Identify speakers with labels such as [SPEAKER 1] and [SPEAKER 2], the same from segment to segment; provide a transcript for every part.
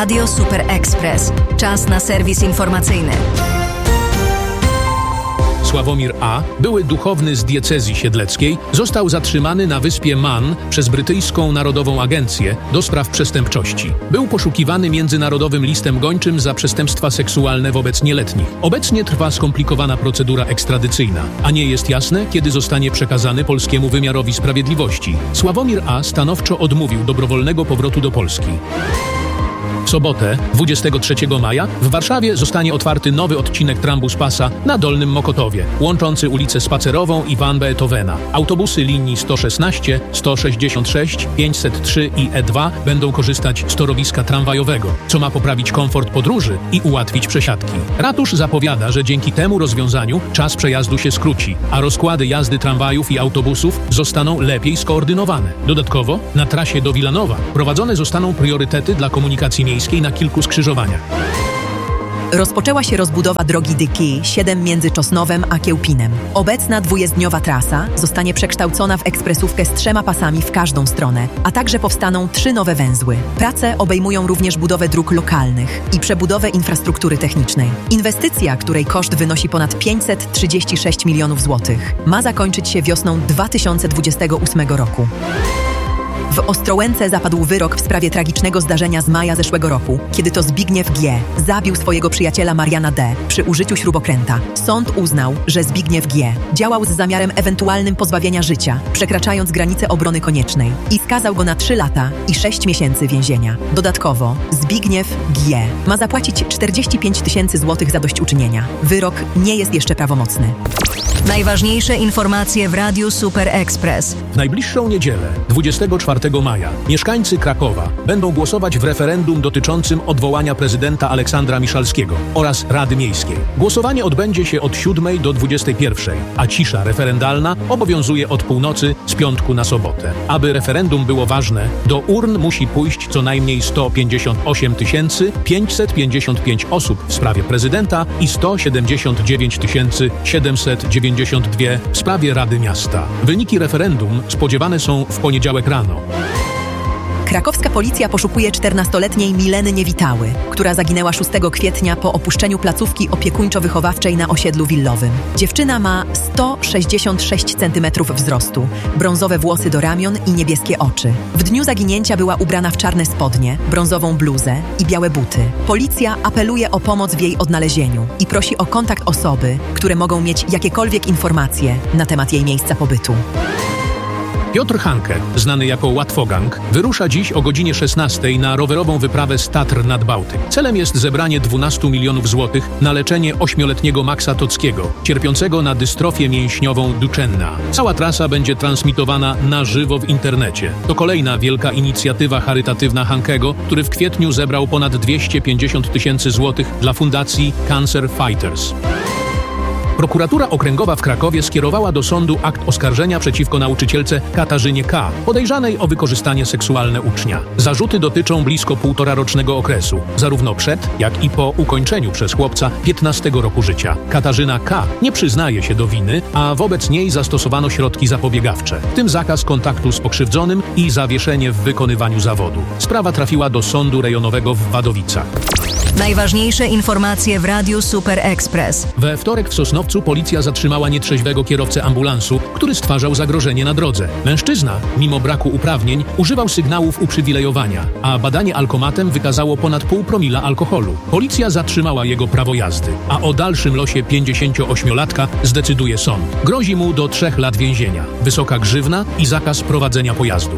[SPEAKER 1] Radio Super Express. Czas na serwis informacyjny.
[SPEAKER 2] Sławomir A., były duchowny z diecezji siedleckiej, został zatrzymany na wyspie Man przez brytyjską Narodową Agencję do spraw przestępczości. Był poszukiwany międzynarodowym listem gończym za przestępstwa seksualne wobec nieletnich. Obecnie trwa skomplikowana procedura ekstradycyjna, a nie jest jasne, kiedy zostanie przekazany polskiemu wymiarowi sprawiedliwości. Sławomir A. stanowczo odmówił dobrowolnego powrotu do Polski. W sobotę, 23 maja, w Warszawie zostanie otwarty nowy odcinek Trambus-Passa na Dolnym Mokotowie, łączący ulicę Spacerową i Van Beethovena. Autobusy linii 116, 166, 503 i E2 będą korzystać z torowiska tramwajowego, co ma poprawić komfort podróży i ułatwić przesiadki. Ratusz zapowiada, że dzięki temu rozwiązaniu czas przejazdu się skróci, a rozkłady jazdy tramwajów i autobusów zostaną lepiej skoordynowane. Dodatkowo na trasie do Wilanowa prowadzone zostaną priorytety dla komunikacji miejskiej na kilku skrzyżowaniach.
[SPEAKER 3] Rozpoczęła się rozbudowa drogi Dyki 7 między Czosnowem a Kiełpinem. Obecna dwujezdniowa trasa zostanie przekształcona w ekspresówkę z 3 pasami w każdą stronę, a także powstaną 3 nowe węzły. Prace obejmują również budowę dróg lokalnych i przebudowę infrastruktury technicznej. Inwestycja, której koszt wynosi ponad 536 milionów złotych, ma zakończyć się wiosną 2028 roku. W Ostrołęce zapadł wyrok w sprawie tragicznego zdarzenia z maja zeszłego roku, kiedy to Zbigniew G. zabił swojego przyjaciela Mariana D. przy użyciu śrubokręta. Sąd uznał, że Zbigniew G. działał z zamiarem ewentualnym pozbawienia życia, przekraczając granicę obrony koniecznej i skazał go na 3 lata i 6 miesięcy więzienia. Dodatkowo Zbigniew G. ma zapłacić 45 000 złotych zadośćuczynienia. Wyrok nie jest jeszcze prawomocny.
[SPEAKER 1] Najważniejsze informacje w Radiu Super Express.
[SPEAKER 2] W najbliższą niedzielę, 24 maja, mieszkańcy Krakowa będą głosować w referendum dotyczącym odwołania prezydenta Aleksandra Miszalskiego oraz Rady Miejskiej. Głosowanie odbędzie się od 7 do 21, a cisza referendalna obowiązuje od północy z piątku na sobotę. Aby referendum było ważne, do urn musi pójść co najmniej 158 555 osób w sprawie prezydenta i 179 792 w sprawie Rady Miasta. Wyniki referendum spodziewane są w poniedziałek rano.
[SPEAKER 3] Krakowska policja poszukuje 14-letniej Mileny Niewitały, która zaginęła 6 kwietnia po opuszczeniu placówki opiekuńczo-wychowawczej na osiedlu willowym. Dziewczyna ma 166 cm wzrostu, brązowe włosy do ramion i niebieskie oczy. W dniu zaginięcia była ubrana w czarne spodnie, brązową bluzę i białe buty. Policja apeluje o pomoc w jej odnalezieniu i prosi o kontakt osoby, które mogą mieć jakiekolwiek informacje na temat jej miejsca pobytu.
[SPEAKER 2] Piotr Hanke, znany jako Łatwogang, wyrusza dziś o godzinie 16 na rowerową wyprawę z Tatr nad Bałtyk. Celem jest zebranie 12 milionów złotych na leczenie 8-letniego Maxa Tockiego, cierpiącego na dystrofię mięśniową Duchenna. Cała trasa będzie transmitowana na żywo w internecie. To kolejna wielka inicjatywa charytatywna Hankego, który w kwietniu zebrał ponad 250 000 złotych dla fundacji Cancer Fighters. Prokuratura Okręgowa w Krakowie skierowała do sądu akt oskarżenia przeciwko nauczycielce Katarzynie K., podejrzanej o wykorzystanie seksualne ucznia. Zarzuty dotyczą blisko 1,5-rocznego okresu, zarówno przed, jak i po ukończeniu przez chłopca 15 roku życia. Katarzyna K. nie przyznaje się do winy, a wobec niej zastosowano środki zapobiegawcze, w tym zakaz kontaktu z pokrzywdzonym i zawieszenie w wykonywaniu zawodu. Sprawa trafiła do sądu rejonowego w Wadowicach.
[SPEAKER 1] Najważniejsze informacje w Radiu Super Express.
[SPEAKER 2] We wtorek w Sosnowcu policja zatrzymała nietrzeźwego kierowcę ambulansu, który stwarzał zagrożenie na drodze. Mężczyzna, mimo braku uprawnień, używał sygnałów uprzywilejowania, a badanie alkomatem wykazało ponad 0,5 promila alkoholu. Policja zatrzymała jego prawo jazdy, a o dalszym losie 58-latka zdecyduje sąd. Grozi mu do 3 lat więzienia, wysoka grzywna i zakaz prowadzenia pojazdów.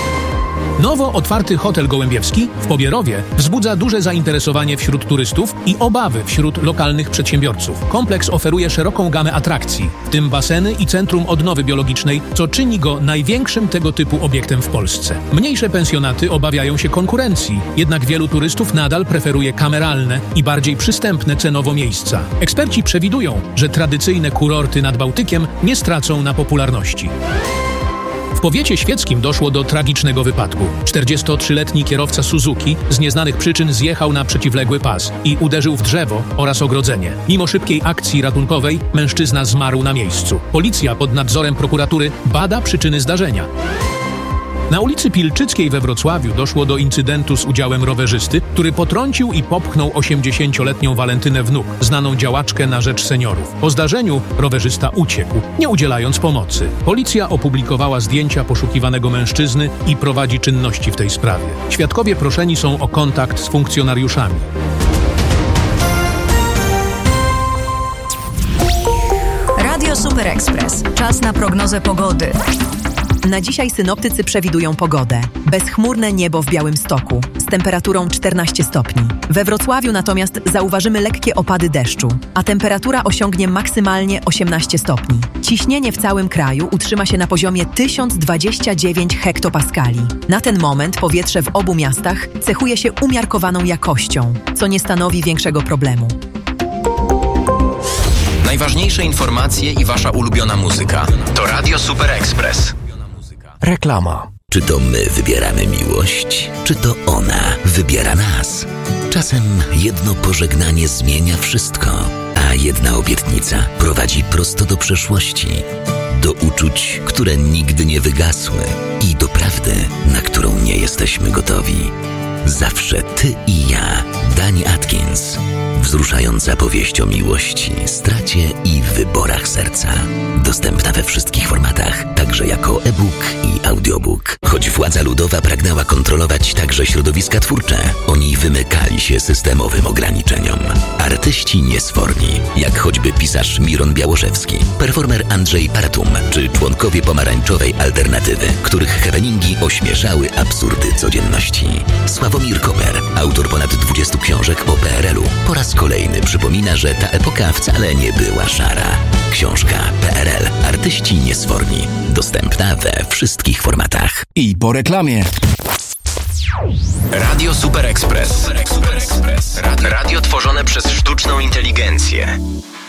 [SPEAKER 2] Nowo otwarty hotel Gołębiewski w Pobierowie wzbudza duże zainteresowanie wśród turystów i obawy wśród lokalnych przedsiębiorców. Kompleks oferuje szeroką gamę atrakcji, w tym baseny i centrum odnowy biologicznej, co czyni go największym tego typu obiektem w Polsce. Mniejsze pensjonaty obawiają się konkurencji, jednak wielu turystów nadal preferuje kameralne i bardziej przystępne cenowo miejsca. Eksperci przewidują, że tradycyjne kurorty nad Bałtykiem nie stracą na popularności. W powiecie świeckim doszło do tragicznego wypadku. 43-letni kierowca Suzuki z nieznanych przyczyn zjechał na przeciwległy pas i uderzył w drzewo oraz ogrodzenie. Mimo szybkiej akcji ratunkowej mężczyzna zmarł na miejscu. Policja pod nadzorem prokuratury bada przyczyny zdarzenia. Na ulicy Pilczyckiej we Wrocławiu doszło do incydentu z udziałem rowerzysty, który potrącił i popchnął 80-letnią Walentynę Wnuk, znaną działaczkę na rzecz seniorów. Po zdarzeniu rowerzysta uciekł, nie udzielając pomocy. Policja opublikowała zdjęcia poszukiwanego mężczyzny i prowadzi czynności w tej sprawie. Świadkowie proszeni są o kontakt z funkcjonariuszami.
[SPEAKER 1] Radio Super Express. Czas na prognozę pogody.
[SPEAKER 3] Na dzisiaj synoptycy przewidują pogodę. Bezchmurne niebo w Białymstoku z temperaturą 14 stopni. We Wrocławiu natomiast zauważymy lekkie opady deszczu, a temperatura osiągnie maksymalnie 18 stopni. Ciśnienie w całym kraju utrzyma się na poziomie 1029 hektopaskali. Na ten moment powietrze w obu miastach cechuje się umiarkowaną jakością, co nie stanowi większego problemu.
[SPEAKER 4] Najważniejsze informacje i wasza ulubiona muzyka to Radio Super Express.
[SPEAKER 5] Reklama.
[SPEAKER 6] Czy to my wybieramy miłość, czy to ona wybiera nas? Czasem jedno pożegnanie zmienia wszystko, a jedna obietnica prowadzi prosto do przeszłości, do uczuć, które nigdy nie wygasły i do prawdy, na którą nie jesteśmy gotowi. Zawsze ty i ja. Dani Atkins. Wzruszająca powieść o miłości, stracie i wyborach serca. Dostępna we wszystkich formatach, także jako e-book i audiobook. Choć władza ludowa pragnęła kontrolować także środowiska twórcze, oni wymykali się systemowym ograniczeniom. Artyści niesforni, jak choćby pisarz Miron Białoszewski, performer Andrzej Paratum, czy członkowie pomarańczowej alternatywy, których happeningi ośmieszały absurdy codzienności. Sławomir Koper, autor ponad 20 książek o PRL-u, po raz kolejny przypomina, że ta epoka wcale nie była szara. Książka PRL. Artyści niesforni. Dostępna we wszystkich formatach.
[SPEAKER 5] I po reklamie.
[SPEAKER 4] Radio Super Express. Radio tworzone przez sztuczną inteligencję.